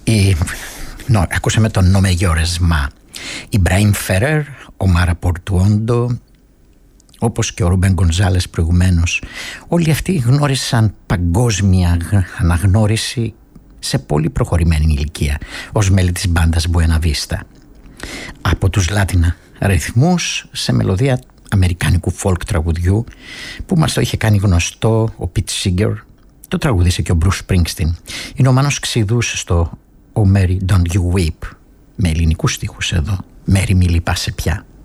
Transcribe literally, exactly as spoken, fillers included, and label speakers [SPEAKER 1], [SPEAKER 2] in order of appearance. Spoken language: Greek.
[SPEAKER 1] Η... No, ακούσαμε τον No Me Llores Ma. Η Μπράιμ Φέρερ, ο Μάρα Πορτουόντο, όπως και ο Ρούμπεν Γκονζάλες προηγουμένως, όλοι αυτοί γνώρισαν παγκόσμια αναγνώριση σε πολύ προχωρημένη ηλικία ως μέλη της μπάντας Buena Vista. Από τους Λάτινα ρυθμούς σε μελωδία αμερικάνικου folk τραγουδιού που μας το είχε κάνει γνωστό ο Pete Seeger, το τραγουδίσε και ο Bruce Springsteen. Είναι ο Μάνος Ξηδούς στο «Oh Mary Don't You Weep», με ελληνικούς στίχους εδώ. «Μέρη μη λυπάσαι πια».